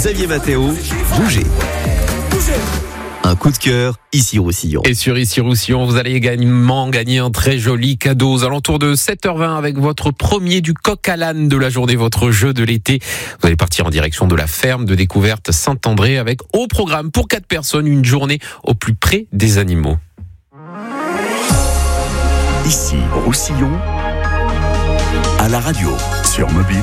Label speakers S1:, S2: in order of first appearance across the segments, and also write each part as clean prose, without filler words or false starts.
S1: Xavier Matteo, bougez. Un coup de cœur, Ici Roussillon.
S2: Et sur Ici Roussillon, vous allez également gagner un très joli cadeau aux alentours de 7h20 avec votre premier du coq à l'âne de la journée, votre jeu de l'été. Vous allez partir en direction de la ferme de découverte Saint-André avec au programme pour 4 personnes une journée au plus près des animaux.
S3: Ici Roussillon, à la radio, sur mobile,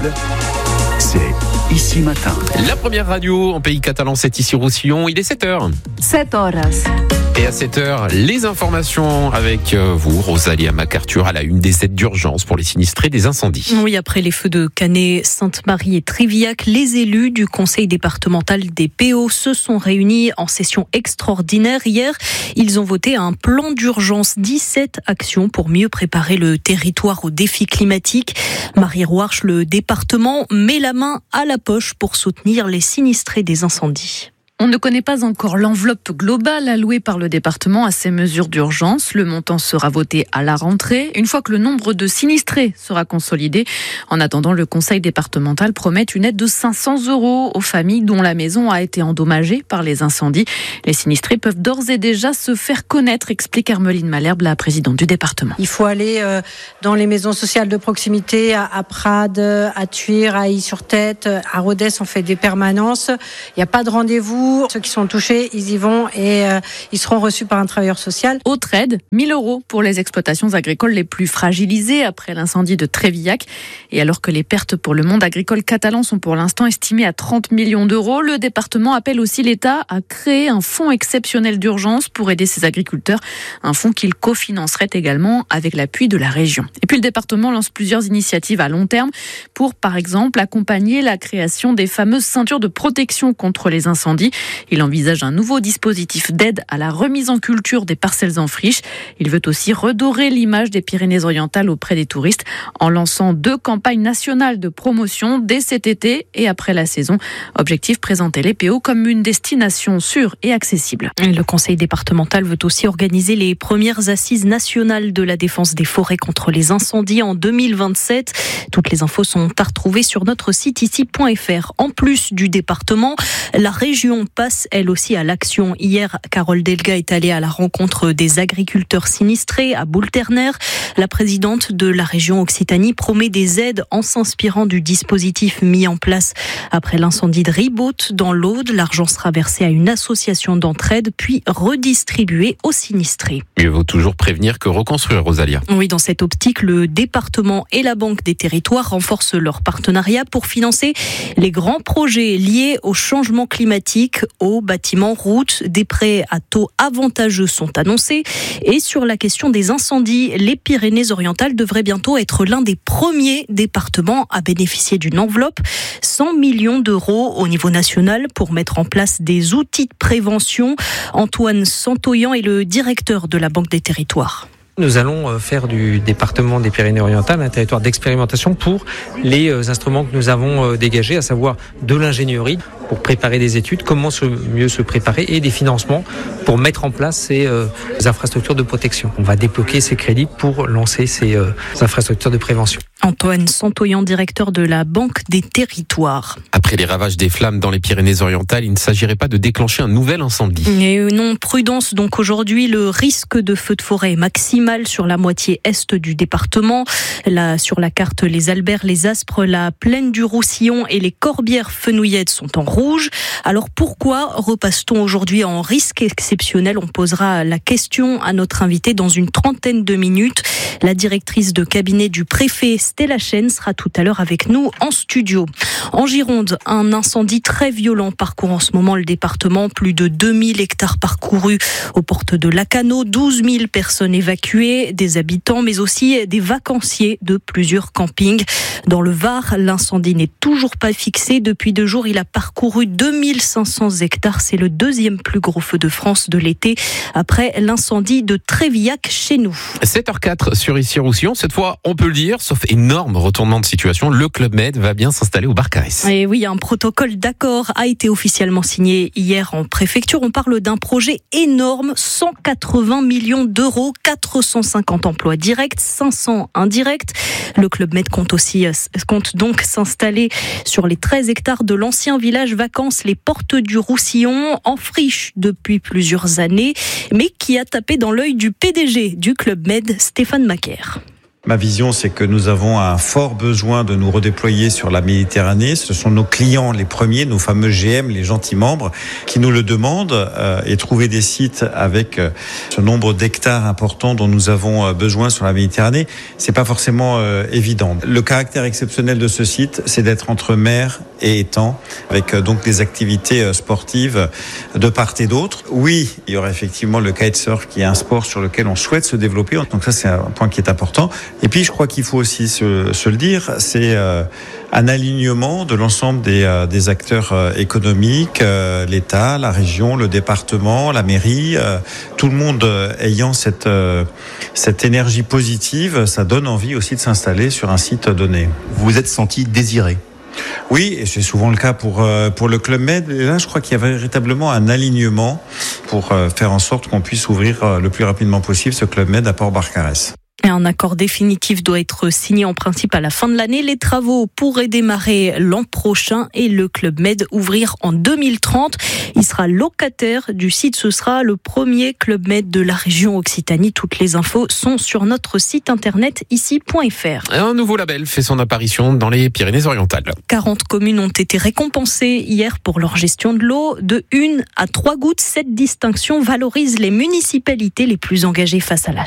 S3: c'est Ici Matin.
S2: La première radio en pays catalan, c'est Ici Roussillon. Il est 7h.
S4: 7 horas.
S2: Et à 7h, les informations avec vous, Rosalia MacArthur, à la une des aides d'urgence pour les sinistrés des incendies.
S5: Oui, après les feux de Canet, Sainte-Marie et Triviac, les élus du conseil départemental des PO se sont réunis en session extraordinaire hier. Ils ont voté un plan d'urgence, 17 actions pour mieux préparer le territoire aux défis climatiques. Marie Rouarche, le département, met la main à la poche pour soutenir les sinistrés des incendies.
S4: On ne connaît pas encore l'enveloppe globale allouée par le département à ces mesures d'urgence. Le montant sera voté à la rentrée, une fois que le nombre de sinistrés sera consolidé. En attendant, le conseil départemental promet une aide de 500 € aux familles dont la maison a été endommagée par les incendies. Les sinistrés peuvent d'ores et déjà se faire connaître, explique Hermeline Malherbe, la présidente du département.
S6: Il faut aller dans les maisons sociales de proximité, à Prades, à Thuir, à Ailly-sur-Tête, à Rodez, on fait des permanences. Il n'y a pas de rendez-vous. Ceux qui sont touchés, ils y vont et ils seront reçus par un travailleur social.
S4: Autre aide, 1 000 € pour les exploitations agricoles les plus fragilisées après l'incendie de Trévillac. Et alors que les pertes pour le monde agricole catalan sont pour l'instant estimées à 30 millions d'euros, le département appelle aussi l'État à créer un fonds exceptionnel d'urgence pour aider ces agriculteurs. Un fonds qu'il cofinancerait également avec l'appui de la région. Et puis le département lance plusieurs initiatives à long terme pour, par exemple, accompagner la création des fameuses ceintures de protection contre les incendies. Il envisage un nouveau dispositif d'aide à la remise en culture des parcelles en friche. Il veut aussi redorer l'image des Pyrénées-Orientales auprès des touristes en lançant 2 campagnes nationales de promotion dès cet été et après la saison. Objectif, présenter les PO comme une destination sûre et accessible.
S5: Le conseil départemental veut aussi organiser les premières assises nationales de la défense des forêts contre les incendies en 2027. Toutes les infos sont à retrouver sur notre site ici.fr. En plus du département, la région passe elle aussi à l'action. Hier, Carole Delga est allée à la rencontre des agriculteurs sinistrés à Boulterner. La présidente de la région Occitanie promet des aides en s'inspirant du dispositif mis en place après l'incendie de Ribaut dans l'Aude. L'argent sera versé à une association d'entraide puis redistribué aux sinistrés.
S2: Mieux vaut toujours prévenir que reconstruire, Rosalia.
S5: Oui, dans cette optique, le département et la Banque des Territoires renforcent leur partenariat pour financer les grands projets liés au changement climatique, aux bâtiments, routes. Des prêts à taux avantageux sont annoncés. Et sur la question des incendies, les Pyrénées-Orientales devraient bientôt être l'un des premiers départements à bénéficier d'une enveloppe, 100 millions d'euros au niveau national pour mettre en place des outils de prévention. Antoine Santoyan est le directeur de la Banque des Territoires.
S7: Nous allons faire du département des Pyrénées-Orientales un territoire d'expérimentation pour les instruments que nous avons dégagés, à savoir de l'ingénierie pour préparer des études, comment mieux se préparer et des financements pour mettre en place ces infrastructures de protection. On va débloquer ces crédits pour lancer ces infrastructures de prévention.
S5: Antoine Santoyan, directeur de la Banque des Territoires.
S2: Après les ravages des flammes dans les Pyrénées-Orientales, il ne s'agirait pas de déclencher un nouvel incendie.
S5: Et non, prudence donc aujourd'hui, le risque de feu de forêt est maximal sur la moitié est du département. Là, sur la carte, les Alberts, les Aspres, la plaine du Roussillon et les Corbières-Fenouillettes sont en rouge. Alors pourquoi repasse-t-on aujourd'hui en risque exceptionnel ? On posera la question à notre invité dans une trentaine de minutes. La directrice de cabinet du préfet Stella Chen sera tout à l'heure avec nous en studio. En Gironde, un incendie très violent parcourt en ce moment le département. Plus de 2000 hectares parcourus aux portes de Lacanau, 12 000 personnes évacuées, des habitants mais aussi des vacanciers de plusieurs campings. Dans le Var, l'incendie n'est toujours pas fixé. Depuis 2 jours, il a parcouru 2500 hectares. C'est le 2e plus gros feu de France de l'été après l'incendie de Trévillac chez nous.
S2: 7h04 sur Ici Roussillon. Cette fois, on peut le dire, sauf énormément énorme retournement de situation. Le Club Med va bien s'installer au Barcarès.
S5: Et oui, un protocole d'accord a été officiellement signé hier en préfecture. On parle d'un projet énorme, 180 millions d'euros, 450 emplois directs, 500 indirects. Le Club Med compte donc s'installer sur les 13 hectares de l'ancien village vacances Les Portes du Roussillon, en friche depuis plusieurs années, mais qui a tapé dans l'œil du PDG du Club Med, Stéphane Macaire.
S8: Ma vision, c'est que nous avons un fort besoin de nous redéployer sur la Méditerranée. Ce sont nos clients les premiers, nos fameux GM, les gentils membres, qui nous le demandent et trouver des sites avec ce nombre d'hectares importants dont nous avons besoin sur la Méditerranée, c'est pas forcément évident. Le caractère exceptionnel de ce site, c'est d'être entre mer et étang, avec donc des activités sportives de part et d'autre. Oui, il y aura effectivement le kitesurf qui est un sport sur lequel on souhaite se développer. Donc ça, c'est un point qui est important. Et puis, je crois qu'il faut aussi se le dire, c'est un alignement de l'ensemble des acteurs économiques, l'État, la région, le département, la mairie, tout le monde ayant cette énergie positive, ça donne envie aussi de s'installer sur un site donné.
S1: Vous vous êtes senti désiré?
S8: Oui, et c'est souvent le cas pour le Club Med. Et là, je crois qu'il y a véritablement un alignement pour faire en sorte qu'on puisse ouvrir le plus rapidement possible ce Club Med à Port-Barcarès.
S5: Et un accord définitif doit être signé en principe à la fin de l'année. Les travaux pourraient démarrer l'an prochain et le Club Med ouvrir en 2030. Il sera locataire du site. Ce sera le premier Club Med de la région Occitanie. Toutes les infos sont sur notre site internet ici.fr.
S2: Un nouveau label fait son apparition dans les Pyrénées-Orientales.
S5: 40 communes ont été récompensées hier pour leur gestion de l'eau. De 1 à 3 gouttes, cette distinction valorise les municipalités les plus engagées face à la